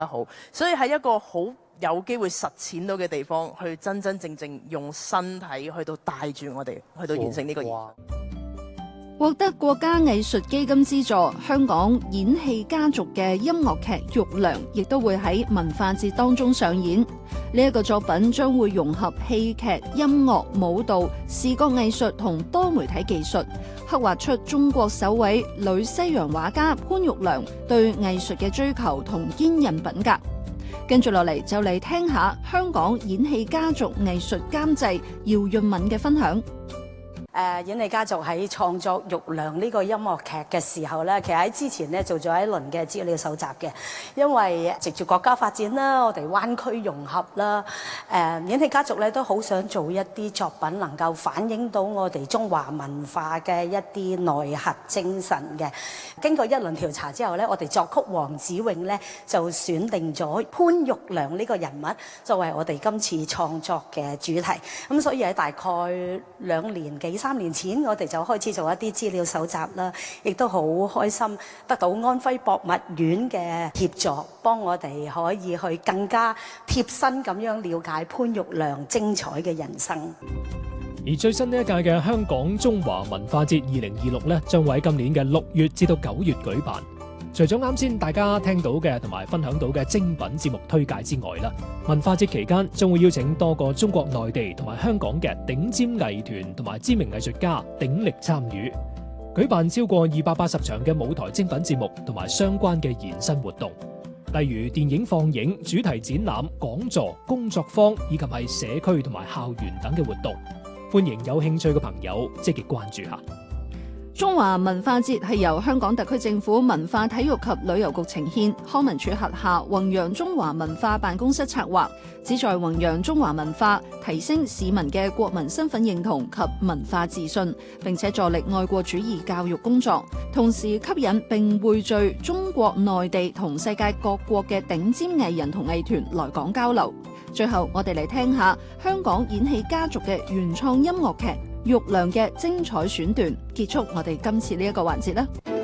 好，所以係一個好有機會實踐到嘅地方，去真真正正用身體去到帶住我哋去到完成呢個演出。 獲得國家藝術基金資助，香港演戲家族嘅音樂劇《玉娘》亦都會喺文化節當中上演。呢一個作品將會融合戲劇、音樂、舞蹈、視覺藝術同多媒體技術，刻畫出中國首位女西洋畫家潘玉良對藝術嘅追求同堅韌品格。跟住落嚟就嚟聽下香港演戲家族藝術監製姚潤敏嘅分享。 演戲家族喺創作《玉娘》呢個音樂劇嘅時候咧，其實喺之前咧做咗一輪嘅資料搜集嘅，因為藉住國家發展啦，我哋灣區融合啦，演戲家族咧都好想做一啲作品能夠反映到我哋中華文化嘅一啲內核精神嘅。經過一輪調查之後咧，我哋作曲黃子穎咧就選定咗潘玉娘呢個人物作為我哋今次創作嘅主題。咁所以喺大概2年幾3年前，我哋就開始做一啲資料搜集啦，亦都好開心得到安徽博物院嘅協助，幫我哋可以去更加貼身咁樣了解潘玉良精彩嘅人生。 而最新呢一屆嘅香港中華文化節2026咧，將會喺今年嘅6月至到9月舉辦。除咗啱先大家聽到嘅同埋分享到嘅精品節目推介之外啦，文化節期間將會邀請多個中國內地同埋香港嘅頂尖藝團同埋知名藝術家鼎力參與，舉辦超過280場嘅舞台精品節目同埋相關嘅延伸活動，例如電影放映、主題展覽、講座、工作坊以及係社區同埋校園等嘅活動。歡迎有興趣嘅朋友積極關注下。 中華文化節係由香港特區政府文化體育及旅遊局呈獻，康文署轄下弘揚中華文化辦公室策劃，旨在弘揚中華文化，提升市民嘅國民身份認同及文化自信，並且助力愛國主義教育工作，同時吸引並匯聚中國內地同世界各國嘅頂尖藝人同藝團來港交流。最後，我哋嚟聽下香港演戲家族嘅原創音樂劇《玉娘》嘅精彩選段，結束我哋今次呢一個環節啦。